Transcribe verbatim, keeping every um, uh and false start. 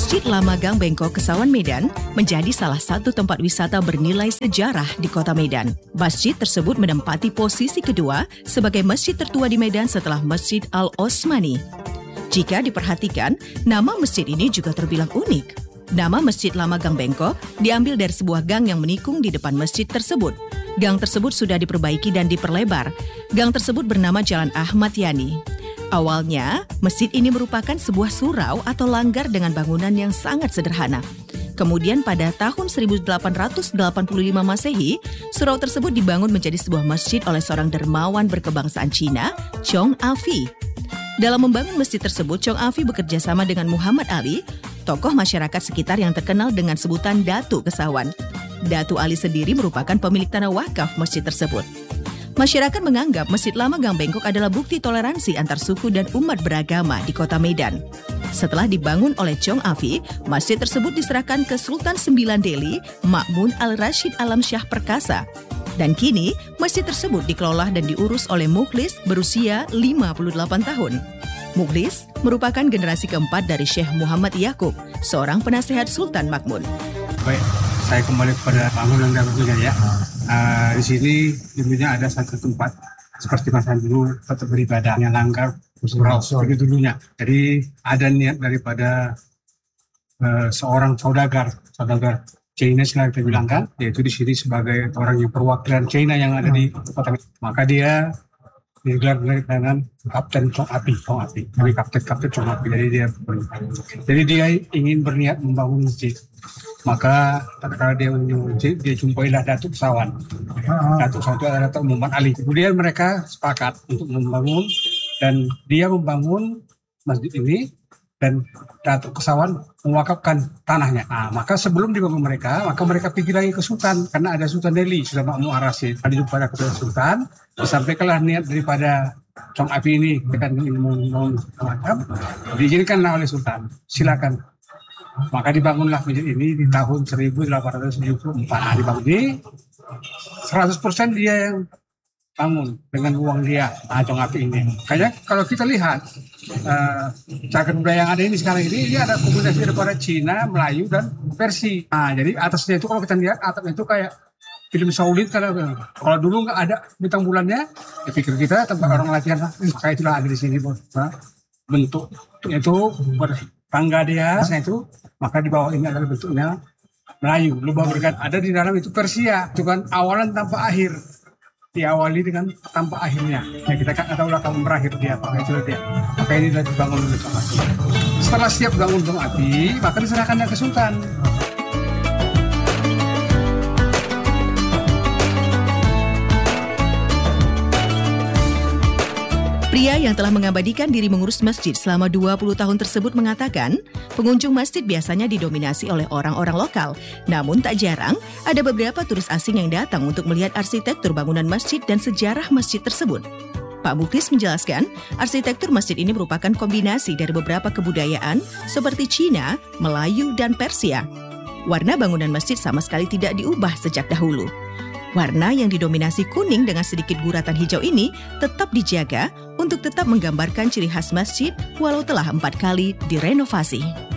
Masjid Lama Gang Bengkok, Kesawan, Medan menjadi salah satu tempat wisata bernilai sejarah di kota Medan. Masjid tersebut menempati posisi kedua sebagai masjid tertua di Medan setelah Masjid Al-Osmani. Jika diperhatikan, nama masjid ini juga terbilang unik. Nama Masjid Lama Gang Bengkok diambil dari sebuah gang yang menikung di depan masjid tersebut. Gang tersebut sudah diperbaiki dan diperlebar. Gang tersebut bernama Jalan Ahmad Yani. Awalnya, masjid ini merupakan sebuah surau atau langgar dengan bangunan yang sangat sederhana. Kemudian pada tahun seribu delapan ratus delapan puluh lima Masehi, surau tersebut dibangun menjadi sebuah masjid oleh seorang dermawan berkebangsaan Cina, Chong Afi. Dalam membangun masjid tersebut, Chong Afi bekerja sama dengan Muhammad Ali, tokoh masyarakat sekitar yang terkenal dengan sebutan Datu Kesawan. Datu Ali sendiri merupakan pemilik tanah wakaf masjid tersebut. Masyarakat menganggap Masjid Lama Gang Bengkok adalah bukti toleransi antar suku dan umat beragama di kota Medan. Setelah dibangun oleh Chong Afi, masjid tersebut diserahkan ke Sultan Sembilan Delhi, Ma'mun Al-Rashid Alam Shah Perkasa. Dan kini, masjid tersebut dikelola dan diurus oleh Mukhlis berusia lima puluh delapan tahun. Mukhlis merupakan generasi keempat dari Syekh Muhammad Yaqub, seorang penasehat Sultan Ma'mun. Baik, saya kembali kepada bangunan dan bentuknya ya. Uh, di sini dulunya ada satu tempat seperti masa dulu tetap beribadahnya langgar surau begitu dulunya. Jadi ada niat daripada uh, seorang saudagar, saudagar Chinese lah kita bilang kan, yaitu di sini sebagai orang yang perwakilan China yang ada di kota. Maka dia digelar dengan Kapten Chong Afi, Chong Afi. Jadi Kapten Kapten Chong Afi. Jadi dia, jadi dia ingin berniat membangun masjid. Maka tatkala dia membangun masjid, dia jumpailah Datuk Kesawan. Datuk Kesawan itu adalah Datuk Muhammad Ali. Kemudian mereka sepakat untuk membangun dan dia membangun masjid ini dan Datuk Kesawan mewakafkan tanahnya. Nah, maka sebelum dibangun mereka, maka mereka pergi lagi ke Sultan karena ada Sultan Delhi sudah Ma'mun Ar-Rasyid. Ada jumpa kepada Sultan, disampaikanlah niat daripada Chong Afi ini dengan ilmu macam diizinkanlah oleh Sultan. Silakan. Maka dibangunlah masjid ini di tahun seribu delapan ratus tujuh puluh empat. Nah, dibangun ini seratus persen dia yang bangun dengan uang dia, nah, Chong Afi ini. Kayaknya kalau kita lihat uh, cagar budaya yang ada ini sekarang ini, ini ada kombinasi daripada Cina, Melayu dan Persia. Nah, jadi atasnya itu kalau kita lihat atapnya itu kayak film Saudi. Kalau kalau dulu nggak ada bintang bulannya, ya pikir kita tempat orang latihan. Maka itulah ada di sini, nah, bentuk itu bertangga dia, nah, itu maka di bawah ini adalah bentuknya Melayu. Lubang berkat ada di dalam itu Persia. Itu kan awalan tanpa akhir. Diawali dengan tanpa akhirnya. Ya kita kan tahu lah kamu berakhir dia apa itu dia. Maka ini sudah dibangun oleh Chong Afi. Setelah siap bangun Chong Afi, maka diserahkannya ke Sultan. Pria yang telah mengabadikan diri mengurus masjid selama dua puluh tahun tersebut mengatakan, pengunjung masjid biasanya didominasi oleh orang-orang lokal. Namun tak jarang, ada beberapa turis asing yang datang untuk melihat arsitektur bangunan masjid dan sejarah masjid tersebut. Pak Mukhlis menjelaskan, arsitektur masjid ini merupakan kombinasi dari beberapa kebudayaan seperti Cina, Melayu, dan Persia. Warna bangunan masjid sama sekali tidak diubah sejak dahulu. Warna yang didominasi kuning dengan sedikit guratan hijau ini tetap dijaga untuk tetap menggambarkan ciri khas masjid walau telah empat kali direnovasi.